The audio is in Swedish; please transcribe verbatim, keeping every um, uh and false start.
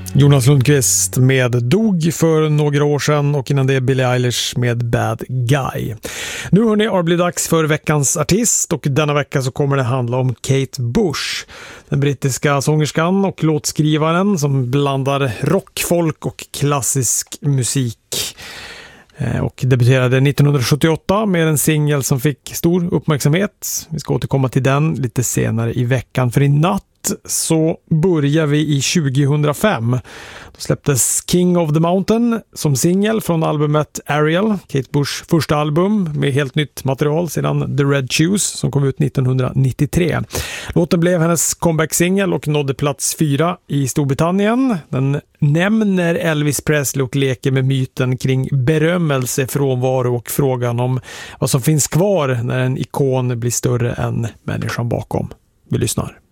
Jonas Lundqvist med Dog för några år sedan och innan det Billie Eilish med Bad Guy. Nu hörni, har det blivit dags för veckans artist och denna vecka så kommer det handla om Kate Bush. Den brittiska sångerskan och låtskrivaren som blandar rock, folk och klassisk musik. Och debuterade nittonhundrasjuttioåtta med en singel som fick stor uppmärksamhet. Vi ska återkomma till den lite senare i veckan. För i natt så börjar vi i tjugohundrafem. Då släpptes King of the Mountain som singel från albumet Ariel, Kate Bushs första album med helt nytt material sedan The Red Shoes som kom ut nittonhundranittiotre. Låten blev hennes comeback-singel och nådde plats fyra i Storbritannien. Den nämner Elvis Presley och leker med myten kring berömmelse, frånvaro och frågan om vad som finns kvar när en ikon blir större än människan bakom. Vi lyssnar.